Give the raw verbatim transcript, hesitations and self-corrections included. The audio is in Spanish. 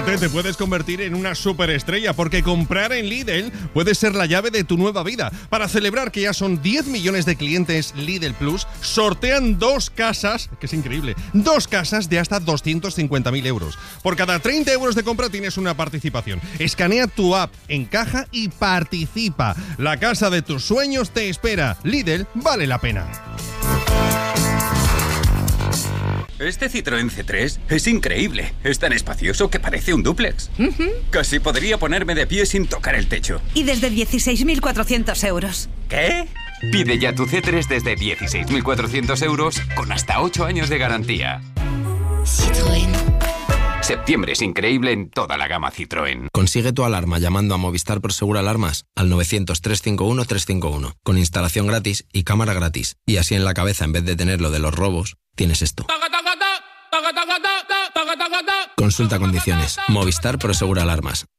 Prepárate, te puedes convertir en una superestrella porque comprar en Lidl puede ser la llave de tu nueva vida. Para celebrar que ya son diez millones de clientes Lidl Plus, sortean dos casas, que es increíble, dos casas de hasta doscientos cincuenta mil euros. Por cada treinta euros de compra tienes una participación. Escanea tu app en caja y participa. La casa de tus sueños te espera. Lidl vale la pena. Este Citroën C tres es increíble. Es tan espacioso que parece un dúplex. Uh-huh. Casi podría ponerme de pie sin tocar el techo. Y desde dieciséis mil cuatrocientos euros. ¿Qué? Pide ya tu C tres desde dieciséis mil cuatrocientos euros con hasta ocho años de garantía. Citroën. Septiembre es increíble en toda la gama Citroën. Consigue tu alarma llamando a Movistar Prosegur Alarmas al novecientos, trescientos cincuenta y uno, trescientos cincuenta y uno, con instalación gratis y cámara gratis. Y así en la cabeza, en vez de tener lo de los robos, tienes esto. Consulta condiciones. Movistar Prosegur Alarmas.